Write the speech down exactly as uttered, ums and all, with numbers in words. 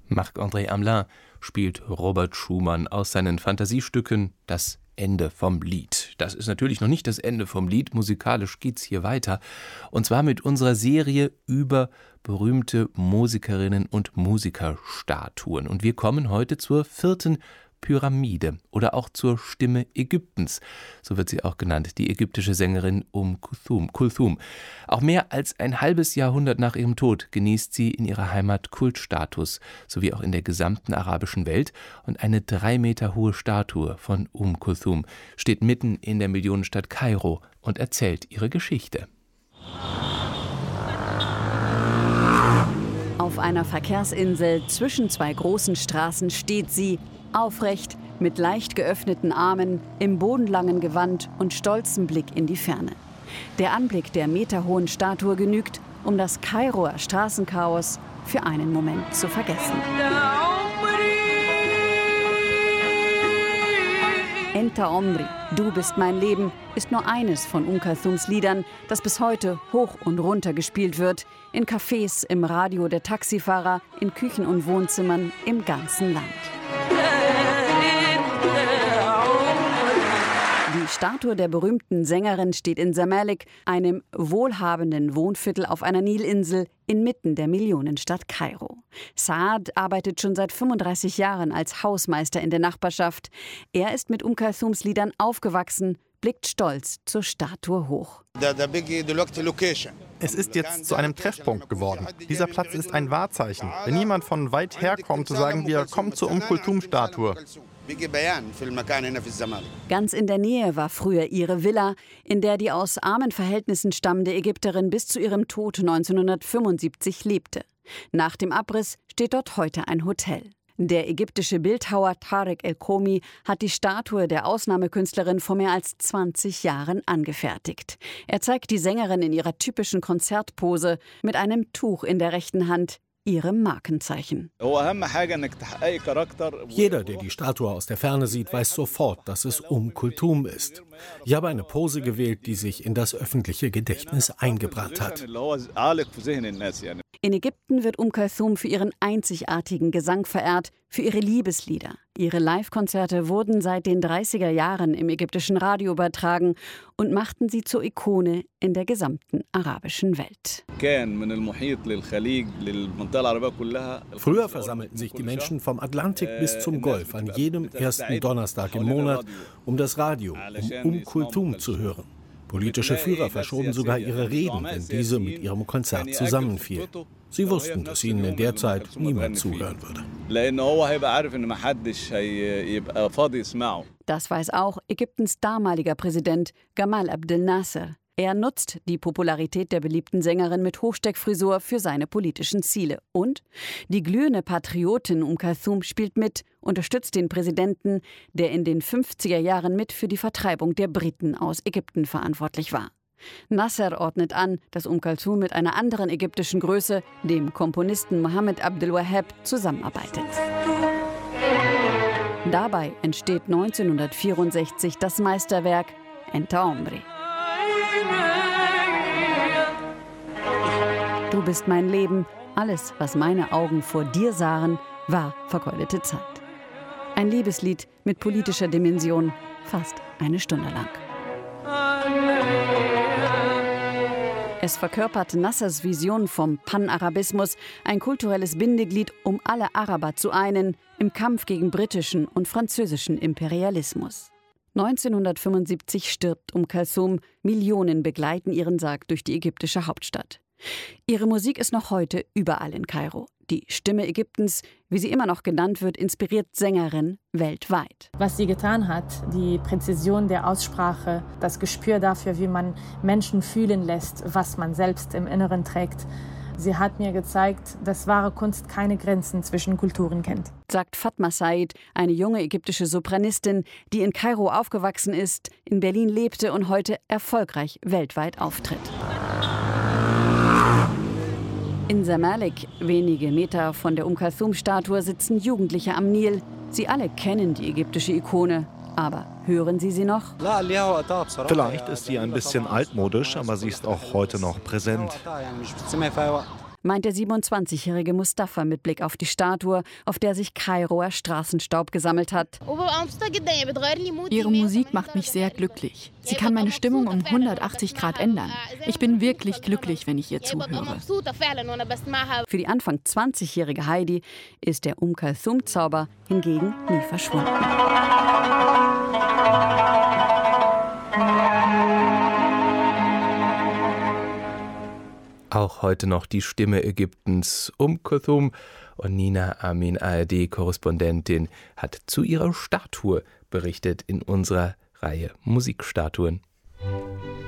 Marc-André Hamelin spielt Robert Schumann aus seinen Fantasiestücken Das Ende vom Lied. Das ist natürlich noch nicht das Ende vom Lied, musikalisch geht's hier weiter. Und zwar mit unserer Serie über berühmte Musikerinnen und Musikerstatuen. Und wir kommen heute zur vierten Pyramide oder auch zur Stimme Ägyptens. So wird sie auch genannt, die ägyptische Sängerin Um Kulthum. Kulthum. Auch mehr als ein halbes Jahrhundert nach ihrem Tod genießt sie in ihrer Heimat Kultstatus, sowie auch in der gesamten arabischen Welt. Und eine drei Meter hohe Statue von Um Kulthum steht mitten in der Millionenstadt Kairo und erzählt ihre Geschichte. Auf einer Verkehrsinsel zwischen zwei großen Straßen steht sie, aufrecht, mit leicht geöffneten Armen, im bodenlangen Gewand und stolzem Blick in die Ferne. Der Anblick der meterhohen Statue genügt, um das Kairoer Straßenchaos für einen Moment zu vergessen. Enta Omri, du bist mein Leben, ist nur eines von Um Kulthums Liedern, das bis heute hoch und runter gespielt wird, in Cafés, im Radio der Taxifahrer, in Küchen und Wohnzimmern im ganzen Land. Die Statue der berühmten Sängerin steht in Zamalek, einem wohlhabenden Wohnviertel auf einer Nilinsel inmitten der Millionenstadt Kairo. Saad arbeitet schon seit fünfunddreißig Jahren als Hausmeister in der Nachbarschaft. Er ist mit Um Kulthums Liedern aufgewachsen, blickt stolz zur Statue hoch. Es ist jetzt zu einem Treffpunkt geworden. Dieser Platz ist ein Wahrzeichen. Wenn jemand von weit her kommt, so sagen wir, komm zur Um Kulthum-Statue. Ganz in der Nähe war früher ihre Villa, in der die aus armen Verhältnissen stammende Ägypterin bis zu ihrem Tod neunzehnhundertfünfundsiebzig lebte. Nach dem Abriss steht dort heute ein Hotel. Der ägyptische Bildhauer Tarek El-Komi hat die Statue der Ausnahmekünstlerin vor mehr als zwanzig Jahren angefertigt. Er zeigt die Sängerin in ihrer typischen Konzertpose mit einem Tuch in der rechten Hand, ihrem Markenzeichen. Jeder, der die Statue aus der Ferne sieht, weiß sofort, dass es Um Kulthum ist. Ich habe eine Pose gewählt, die sich in das öffentliche Gedächtnis eingebrannt hat. In Ägypten wird Um Kulthum für ihren einzigartigen Gesang verehrt, für ihre Liebeslieder. Ihre Live-Konzerte wurden seit den dreißiger Jahren im ägyptischen Radio übertragen und machten sie zur Ikone in der gesamten arabischen Welt. Früher versammelten sich die Menschen vom Atlantik bis zum Golf an jedem ersten Donnerstag im Monat, um das Radio, um Um Kulthum zu hören. Politische Führer verschoben sogar ihre Reden, wenn diese mit ihrem Konzert zusammenfielen. Sie wussten, dass ihnen in der Zeit niemand zuhören würde. Das weiß auch Ägyptens damaliger Präsident Gamal Abdel Nasser. Er nutzt die Popularität der beliebten Sängerin mit Hochsteckfrisur für seine politischen Ziele. Und die glühende Patriotin Um Kulthum spielt mit, unterstützt den Präsidenten, der in den fünfziger Jahren mit für die Vertreibung der Briten aus Ägypten verantwortlich war. Nasser ordnet an, dass Um Kulthum mit einer anderen ägyptischen Größe, dem Komponisten Mohammed Abdel Wahab, zusammenarbeitet. Dabei entsteht neunzehnhundertvierundsechzig das Meisterwerk Enta Omri. Du bist mein Leben, alles, was meine Augen vor dir sahen, war vergeudete Zeit. Ein Liebeslied mit politischer Dimension, fast eine Stunde lang. Es verkörpert Nassers Vision vom Panarabismus, ein kulturelles Bindeglied, um alle Araber zu einen, im Kampf gegen britischen und französischen Imperialismus. neunzehnhundertfünfundsiebzig stirbt Um Kulthum, Millionen begleiten ihren Sarg durch die ägyptische Hauptstadt. Ihre Musik ist noch heute überall in Kairo. Die Stimme Ägyptens, wie sie immer noch genannt wird, inspiriert Sängerinnen weltweit. Was sie getan hat, die Präzision der Aussprache, das Gespür dafür, wie man Menschen fühlen lässt, was man selbst im Inneren trägt. Sie hat mir gezeigt, dass wahre Kunst keine Grenzen zwischen Kulturen kennt. Sagt Fatma Said, eine junge ägyptische Sopranistin, die in Kairo aufgewachsen ist, in Berlin lebte und heute erfolgreich weltweit auftritt. In Zamalek, wenige Meter von der Um Kulthum-Statue, sitzen Jugendliche am Nil. Sie alle kennen die ägyptische Ikone. Aber hören Sie sie noch? Vielleicht ist sie ein bisschen altmodisch, aber sie ist auch heute noch präsent. meint der siebenundzwanzigjährige Mustafa mit Blick auf die Statue, auf der sich Kairoer Straßenstaub gesammelt hat. Ihre Musik macht mich sehr glücklich. Sie kann meine Stimmung um hundertachtzig Grad ändern. Ich bin wirklich glücklich, wenn ich ihr zuhöre. Für die Anfang zwanzigjährige Heidi ist der Kulthum-Zauber hingegen nie verschwunden. Auch heute noch die Stimme Ägyptens, Kulthum. Und Nina Amin, A R D-Korrespondentin, hat zu ihrer Statue berichtet in unserer Reihe Musikstatuen.